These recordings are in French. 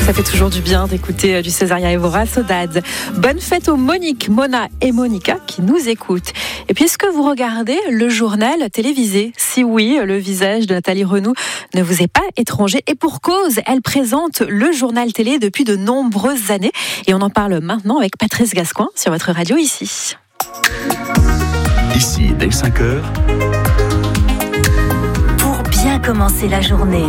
Ça fait toujours du bien d'écouter du Césaria Evora, Saudade. Bonne fête aux Monique, Mona et Monica qui nous écoutent. Et puis, est-ce que vous regardez le journal télévisé ? Si oui, le visage de Nathalie Renou ne vous est pas étranger. Et pour cause, elle présente le journal télé depuis de nombreuses années. Et on en parle maintenant avec Patrice Gascoin sur votre radio ici. Ici, dès 5h. Pour bien commencer la journée.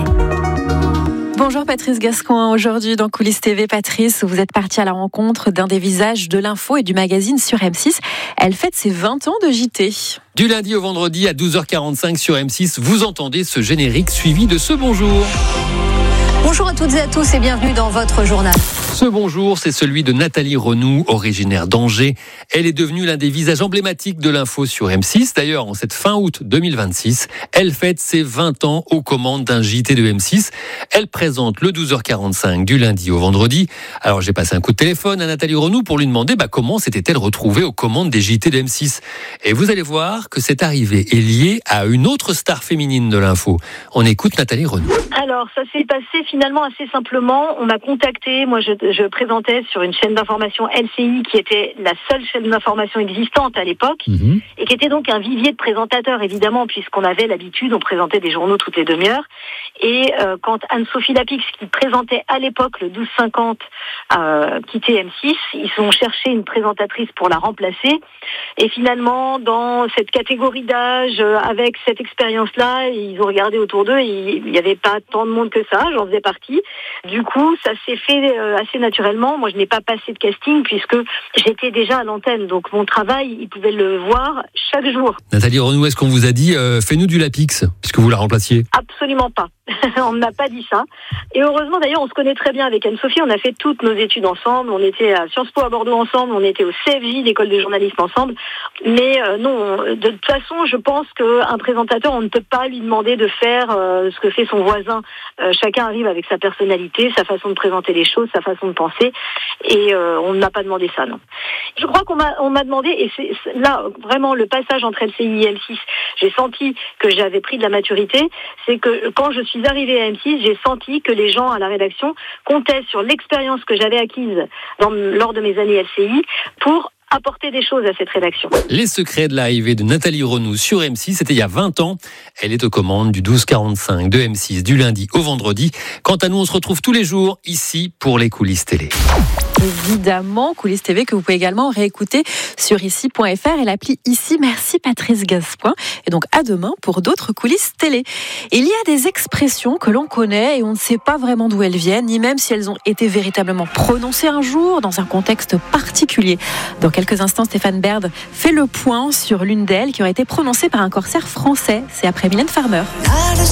Bonjour Patrice Gascoin, aujourd'hui dans Coulisses TV. Patrice, vous êtes partie à la rencontre d'un des visages de l'info et du magazine sur M6. Elle fête ses 20 ans de JT. Du lundi au vendredi à 12h45 sur M6, vous entendez ce générique suivi de ce bonjour. Bonjour à toutes et à tous et bienvenue dans votre journal. Ce bonjour, c'est celui de Nathalie Renou, originaire d'Angers. Elle est devenue l'un des visages emblématiques de l'info sur M6. D'ailleurs, en cette fin août 2026, elle fête ses 20 ans aux commandes d'un JT de M6. Elle présente le 12h45 du lundi au vendredi. Alors, j'ai passé un coup de téléphone à Nathalie Renou pour lui demander comment s'était-elle retrouvée aux commandes des JT de M6. Et vous allez voir que cette arrivée est liée à une autre star féminine de l'info. On écoute Nathalie Renou. Alors, ça s'est passé finalement assez simplement. On m'a contacté. Moi, je présentais sur une chaîne d'information LCI qui était la seule chaîne d'information existante à l'époque et qui était donc un vivier de présentateurs, évidemment, puisqu'on avait l'habitude, on présentait des journaux toutes les demi-heures. Et quand Anne-Sophie Lapix, qui présentait à l'époque le 12-50, quittait M6, ils ont cherché une présentatrice pour la remplacer. Et finalement, dans cette catégorie d'âge, avec cette expérience-là, ils ont regardé autour d'eux et il n'y avait pas tant de monde que ça, j'en faisais partie. Du coup, ça s'est fait assez naturellement. Moi, je n'ai pas passé de casting puisque j'étais déjà à l'antenne. Donc, mon travail, ils pouvaient le voir chaque jour. Nathalie Renou, est-ce qu'on vous a dit fais-nous du Lapix, puisque vous la remplaciez ? Absolument pas. On ne m'a pas dit ça. Et heureusement, d'ailleurs, on se connaît très bien avec Anne-Sophie. On a fait toutes nos études ensemble. On était à Sciences Po à Bordeaux ensemble. On était au CFJ, l'école de journalisme ensemble. Mais non, de toute façon, je pense qu'un présentateur, on ne peut pas lui demander de faire ce que fait son voisin. Chacun arrive avec sa personnalité, sa façon de présenter les choses, sa façon de penser. Et on ne m'a pas demandé ça, non. Je crois qu'on m'a demandé, et c'est là, vraiment, le passage entre LCI et M6, j'ai senti que j'avais pris de la maturité. C'est que quand je suis arrivée à M6, j'ai senti que les gens à la rédaction comptaient sur l'expérience que j'avais acquise lors de mes années LCI pour apporter des choses à cette rédaction. Les secrets de l'arrivée de Nathalie Renou sur M6, c'était il y a 20 ans. Elle est aux commandes du 12h45 de M6 du lundi au vendredi. Quant à nous, on se retrouve tous les jours ici pour les coulisses télé. Évidemment, Coulisses TV que vous pouvez également réécouter sur ici.fr et l'appli Ici. Merci Patrice Gascoin. Et donc à demain pour d'autres coulisses télé. Il y a des expressions que l'on connaît et on ne sait pas vraiment d'où elles viennent, ni même si elles ont été véritablement prononcées un jour dans un contexte particulier. Dans quelques instants, Stéphane Baird fait le point sur l'une d'elles qui aurait été prononcée par un corsaire français. C'est après Mylène Farmer.